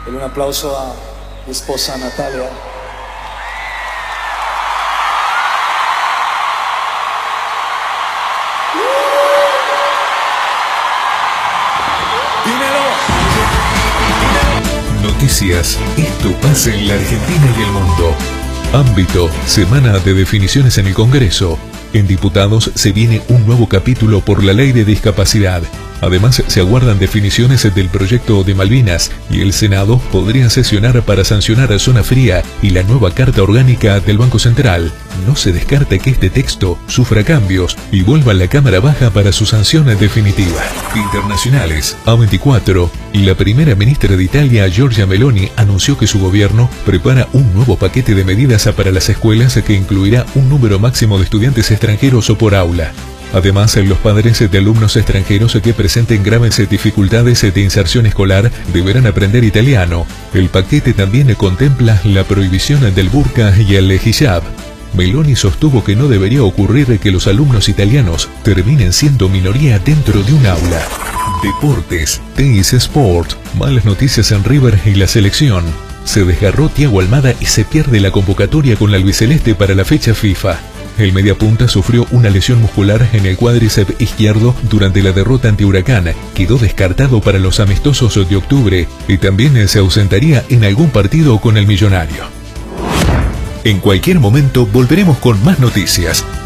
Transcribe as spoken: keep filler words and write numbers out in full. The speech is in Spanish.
Y un aplauso a mi esposa Natalia. Noticias. Esto pasa en la Argentina y el mundo. Ámbito. Semana de definiciones en el Congreso. En Diputados se viene un nuevo capítulo por la Ley de Discapacidad. Además, se aguardan definiciones del proyecto de Malvinas y el Senado podría sesionar para sancionar a Zona Fría y la nueva Carta Orgánica del Banco Central. No se descarta que este texto sufra cambios y vuelva a la Cámara Baja para su sanción definitiva. Internacionales. A veinticuatro. La primera ministra de Italia, Giorgia Meloni, anunció que su gobierno prepara un nuevo paquete de medidas para las escuelas que incluirá un número máximo de estudiantes extranjeros por aula. Además, los padres de alumnos extranjeros que presenten graves dificultades de inserción escolar deberán aprender italiano. El paquete también contempla la prohibición del burka y el hijab. Meloni sostuvo que no debería ocurrir que los alumnos italianos terminen siendo minoría dentro de un aula. Deportes. Teis Sport. Malas noticias en River y la selección. Se desgarró Thiago Almada y se pierde la convocatoria con la albiceleste para la fecha FIFA. El mediapunta sufrió una lesión muscular en el cuádriceps izquierdo durante la derrota ante Huracán. Quedó descartado para los amistosos de octubre y también se ausentaría en algún partido con el Millonario. En cualquier momento volveremos con más noticias.